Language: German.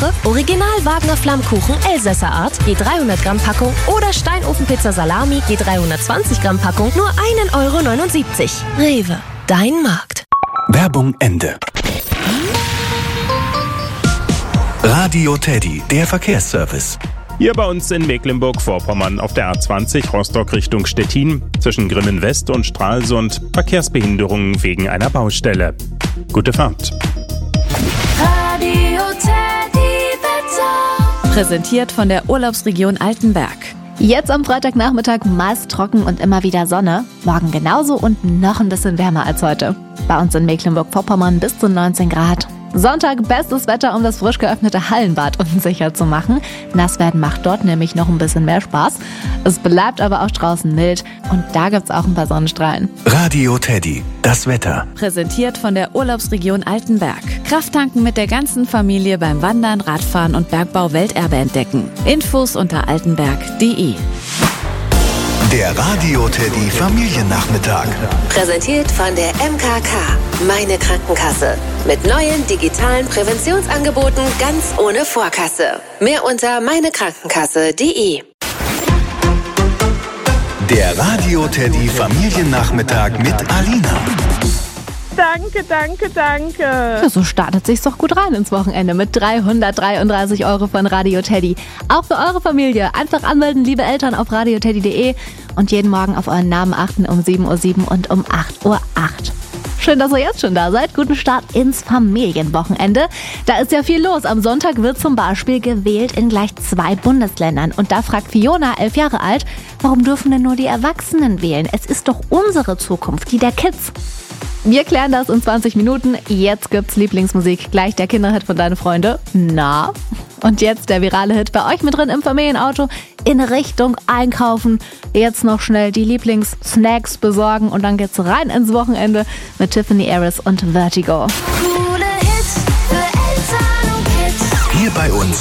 Woche Original Wagner Flammkuchen Elsässer Art, je 300 Gramm Packung oder Steinofenpizza Salami, je 320 Gramm Packung, nur 1,79 €. Rewe, dein Markt. Werbung Ende. Radio Teddy, der Verkehrsservice. Hier bei uns in Mecklenburg-Vorpommern auf der A20 Rostock Richtung Stettin zwischen Grimmen West und Stralsund Verkehrsbehinderungen wegen einer Baustelle. Gute Fahrt. Radio Teddy Wetter. Präsentiert von der Urlaubsregion Altenberg. Jetzt am Freitagnachmittag meist trocken und immer wieder Sonne. Morgen genauso und noch ein bisschen wärmer als heute. Bei uns in Mecklenburg-Vorpommern bis zu 19 Grad. Sonntag bestes Wetter, um das frisch geöffnete Hallenbad unsicher zu machen. Nass werden macht dort nämlich noch ein bisschen mehr Spaß. Es bleibt aber auch draußen mild und da gibt's auch ein paar Sonnenstrahlen. Radio Teddy, das Wetter. Präsentiert von der Urlaubsregion Altenberg. Krafttanken mit der ganzen Familie beim Wandern, Radfahren und Bergbau Welterbe entdecken. Infos unter altenberg.de. Der Radio Teddy Familiennachmittag. Präsentiert von der MKK, meine Krankenkasse. Mit neuen digitalen Präventionsangeboten ganz ohne Vorkasse. Mehr unter meinekrankenkasse.de. Der Radio Teddy Familiennachmittag mit Alina. Danke. Ja, so startet sich's doch gut rein ins Wochenende mit 333 € von Radio Teddy. Auch für eure Familie. Einfach anmelden, liebe Eltern, auf radioteddy.de und jeden Morgen auf euren Namen achten um 7:07 Uhr und um 8:08 Uhr. Schön, dass ihr jetzt schon da seid. Guten Start ins Familienwochenende. Da ist ja viel los. Am Sonntag wird zum Beispiel gewählt in gleich 2 Bundesländern. Und da fragt Fiona, 11 Jahre alt, warum dürfen denn nur die Erwachsenen wählen? Es ist doch unsere Zukunft, die der Kids. Wir klären das in 20 Minuten. Jetzt gibt's Lieblingsmusik. Gleich der Kinderhit von Deine Freunde. Na? Und jetzt der virale Hit bei euch mit drin im Familienauto in Richtung Einkaufen. Jetzt noch schnell die Lieblingssnacks besorgen und dann geht's rein ins Wochenende mit Tiffany Harris und Vertigo. Coole Hits für Eltern und Kids. Hier bei uns